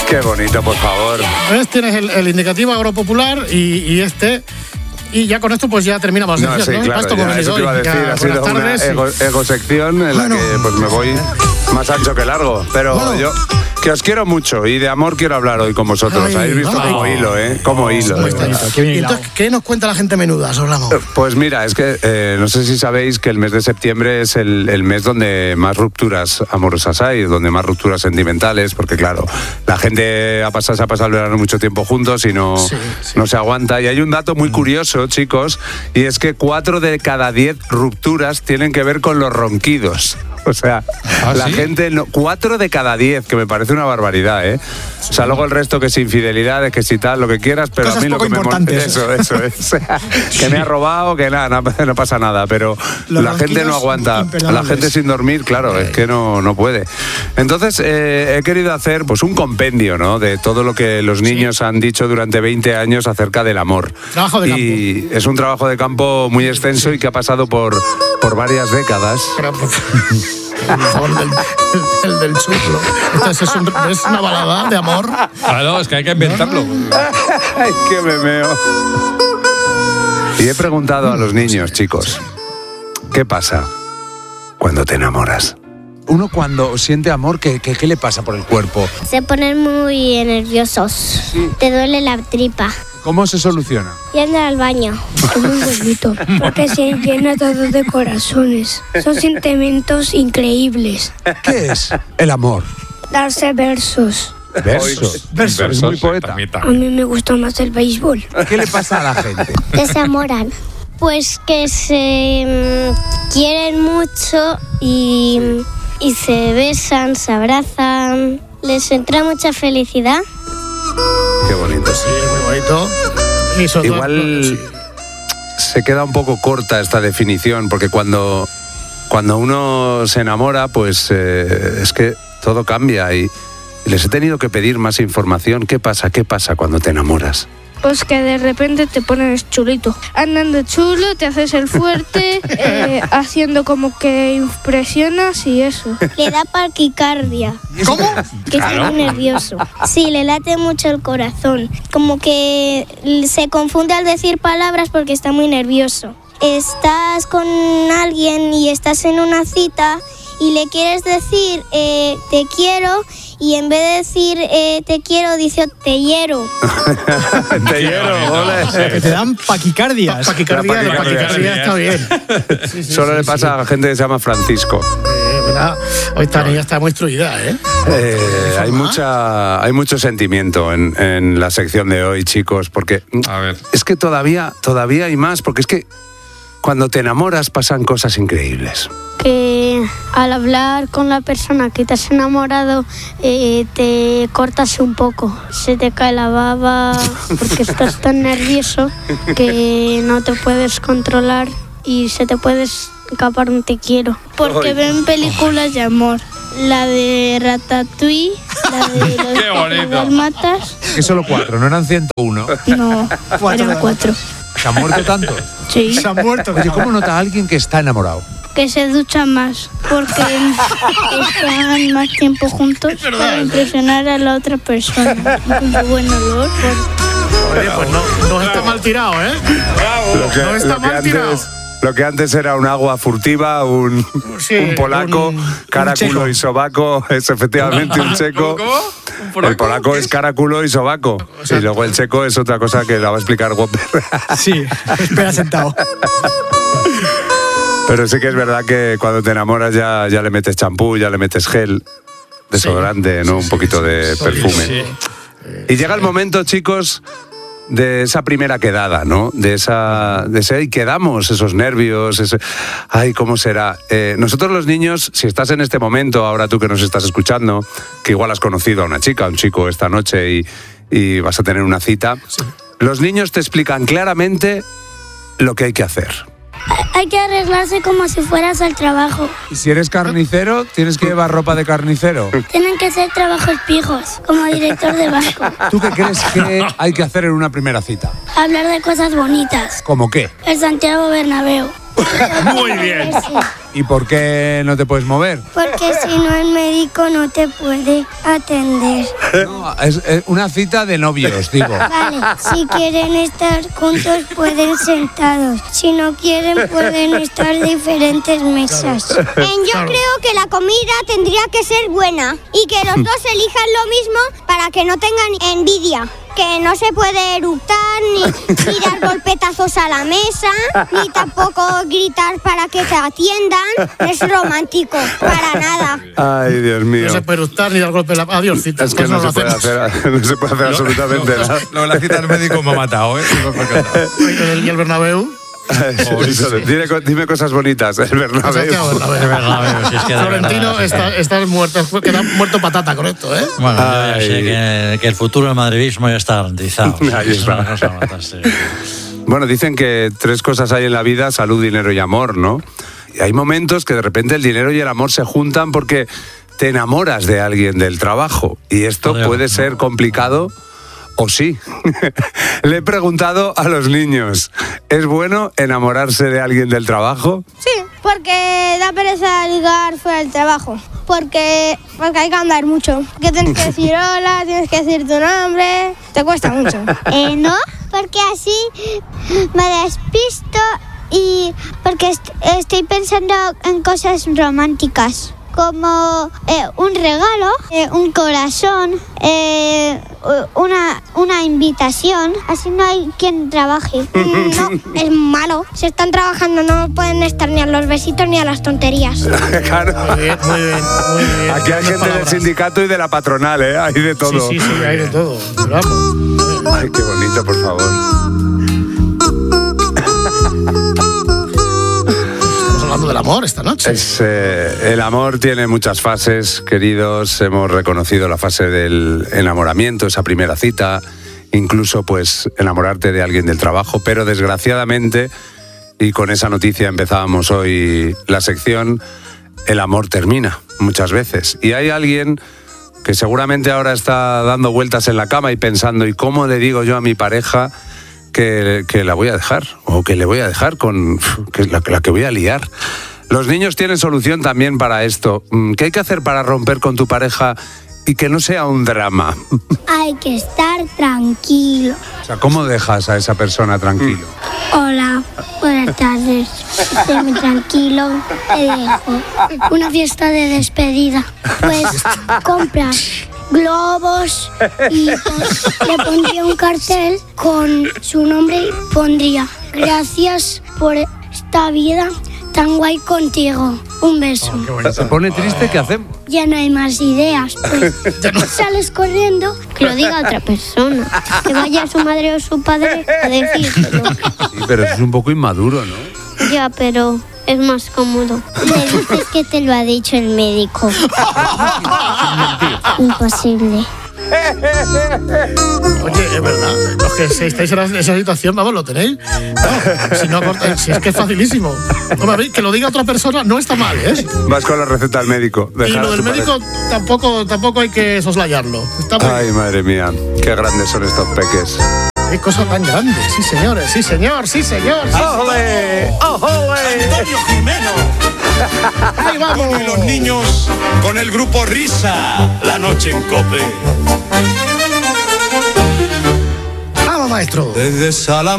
Qué bonito, por favor. ¿Ves? Tienes el indicativo Agropopular y este... Y ya con esto pues ya terminamos la sección, sí, ¿no? claro, Esto ya, eso te iba a decir, ha sido una egosección en la que pues me voy más ancho que largo. Pero yo, que os quiero mucho y de amor quiero hablar hoy con vosotros. Habéis visto como hilo, ¿eh? Como hilo. Y entonces, ¿qué nos cuenta la gente menuda, Solamo? Pues mira, es que no sé si sabéis que el mes de septiembre es el mes donde más rupturas amorosas hay, donde más rupturas sentimentales, porque claro, la gente se ha pasado el verano mucho tiempo juntos y no se aguanta. Y hay un dato muy curioso, chicos, y es que 4 de cada 10 rupturas tienen que ver con los ronquidos. O sea, la gente... 4 de cada 10, que me parece una barbaridad, ¿eh? O sea, luego el resto que es infidelidades, que si tal, lo que quieras, pero cosas a mí lo que me molesta... Eso es. Que me ha robado, que nada, no pasa nada, pero la gente no aguanta. La gente sin dormir, claro, es que no puede. Entonces, he querido hacer pues un compendio, ¿no? De todo lo que los niños han dicho durante 20 años acerca del amor. Trabajo de campo. Y es un trabajo de campo muy extenso y que ha pasado por varias décadas. El del churro. Entonces es una balada de amor. Claro, es que hay que inventarlo. Ay, qué memeo. Y he preguntado a los niños, chicos, ¿qué pasa cuando te enamoras? Uno cuando siente amor, ¿qué le pasa por el cuerpo? Se ponen muy nerviosos. Sí. Te duele la tripa. ¿Cómo se soluciona? Yendo al baño. Como un huevito, porque se llena todo de corazones. Son sentimientos increíbles. ¿Qué es el amor? Darse versos. Versos. Es muy poeta. A mí me gusta más el béisbol. ¿Qué le pasa a la gente? Que se enamoran. Pues que se quieren mucho y se besan, se abrazan. Les entra mucha felicidad. Qué bonito. Sí, es muy bonito. Igual se queda un poco corta esta definición, porque cuando uno se enamora, pues es que todo cambia y les he tenido que pedir más información. ¿Qué pasa cuando te enamoras? Pues que de repente te pones chulito. Andando chulo, te haces el fuerte, haciendo como que impresionas y eso. Le da taquicardia. ¿Cómo? Que está muy nervioso. Sí, le late mucho el corazón. Como que se confunde al decir palabras porque está muy nervioso. Estás con alguien y estás en una cita y le quieres decir te quiero, y en vez de decir te quiero, dice te hiero. Te hiero, ole. Que te dan paquicardias. Paquicardia está bien. Solo le pasa a la gente que se llama Francisco. Hoy esta niña está muy instruida, ¿eh? Hay mucho sentimiento en la sección de hoy, chicos, porque es que todavía hay más, porque es que cuando te enamoras pasan cosas increíbles. Que al hablar con la persona que te has enamorado te cortas un poco, se te cae la baba porque estás tan nervioso que no te puedes controlar y se te puede escapar un te quiero. Porque ven películas de amor, la de Ratatouille, la de los Dálmatas. Que solo 4, no eran 101. No, eran 4. ¿Se han muerto tantos? Sí. Se han muerto. Oye, ¿cómo nota alguien que está enamorado? Que se duchan más, porque están más tiempo juntos para impresionar a la otra persona. Un buen olor. Oye, pues no está mal tirado, ¿eh? Bravo. No está mal tirado. Lo que antes era un agua furtiva, un polaco, cara, culo y sobaco, es efectivamente un checo. ¿Cómo? El polaco es cara, culo y sobaco. Y luego el checo es otra cosa que la va a explicar Whopper. Sí, espera sentado. Pero sí que es verdad que cuando te enamoras ya le metes champú, ya le metes gel, desodorante, ¿no? Un poquito de perfume. Sí. Y llega el momento, chicos, de esa primera quedada, ¿no? De ese y quedamos, esos nervios, ay, ¿cómo será? Nosotros los niños, si estás en este momento, ahora tú que nos estás escuchando, que igual has conocido a una chica, a un chico esta noche y vas a tener una cita, los niños te explican claramente lo que hay que hacer. Hay que arreglarse como si fueras al trabajo. Y si eres carnicero, tienes que llevar ropa de carnicero. Tienen que ser trabajos fijos, como director de banco. ¿Tú qué crees que hay que hacer en una primera cita? Hablar de cosas bonitas. ¿Cómo qué? El Santiago Bernabéu. Muy bien. ¿Y por qué no te puedes mover? Porque si no el médico no te puede atender. No, es una cita de novios, digo. Vale, si quieren estar juntos pueden sentados. Si no quieren pueden estar en diferentes mesas. Yo creo que la comida tendría que ser buena y que los dos elijan lo mismo para que no tengan envidia. Que no se puede eructar, ni dar golpetazos a la mesa, ni tampoco gritar para que te atiendan. No es romántico, para nada. Ay, Dios mío. No se puede gustar ni dar golpe en la... Adiós, cita. Es que no se puede hacer absolutamente nada. Lo de la cita del médico me ha matado, ¿eh? ¿Y el Bernabéu? Dime cosas bonitas, el Bernabéu. Florentino, estás muerto, queda muerto patata con esto, ¿eh? Bueno, yo ya sé que el futuro del madridismo ya está garantizado. Ahí está. Bueno, dicen que 3 cosas hay en la vida: salud, dinero y amor, ¿no? Y hay momentos que de repente el dinero y el amor se juntan porque te enamoras de alguien del trabajo. Y esto puede ser complicado. ¿O sí? Le he preguntado a los niños, ¿es bueno enamorarse de alguien del trabajo? Sí, porque da pereza ligar fuera del trabajo. Porque hay que andar mucho. Que tienes que decir hola, tienes que decir tu nombre. Te cuesta mucho. No, porque así me despisto y porque estoy pensando en cosas románticas. Como un regalo, un corazón, una invitación. Así no hay quien trabaje. No, es malo. Si están trabajando no pueden estar ni a los besitos ni a las tonterías. Claro. Muy bien. Aquí hay gente del sindicato y de la patronal, ¿eh? Hay de todo. Sí, hay de todo. Pero vamos. Ay, qué bonito, por favor. Hablando del amor esta noche. El amor tiene muchas fases, queridos. Hemos reconocido la fase del enamoramiento, esa primera cita, incluso pues enamorarte de alguien del trabajo, pero desgraciadamente, y con esa noticia empezábamos hoy la sección, el amor termina muchas veces. Y hay alguien que seguramente ahora está dando vueltas en la cama y pensando, ¿y cómo le digo yo a mi pareja que la voy a dejar, o que le voy a dejar con la que voy a liar? Los niños tienen solución también para esto. ¿Qué hay que hacer para romper con tu pareja y que no sea un drama? Hay que estar tranquilo. O sea, ¿cómo dejas a esa persona tranquilo? Hola, buenas tardes. Estoy muy tranquilo. Te dejo. Una fiesta de despedida. Pues compras globos y pues, le pondría un cartel con su nombre y pondría: gracias por esta vida tan guay contigo. Un beso. ¿Se pone triste? ¿Qué hacemos? Ya no hay más ideas. Pues sales corriendo. Que lo diga otra persona. Que vaya su madre o su padre a decírselo. Sí, pero eso es un poco inmaduro, ¿no? Ya, pero es más cómodo. Le dices que te lo ha dicho el médico. Imposible. Oye, es verdad, los que estáis en esa situación, vamos, lo tenéis. No, si es que es facilísimo. Hombre, que lo diga otra persona no está mal, ¿eh? Vas con la receta al médico. Y lo del médico tampoco hay que soslayarlo. Ay, madre mía, qué grandes son estos peques. Qué cosa tan grande. Sí, señores, sí, señor. ¡Ole! Antonio Jimeno. ¡Ahí vamos! Y los niños con el grupo Risa, la noche en COPE. ¡Vamos, maestro! Desde Salamanca.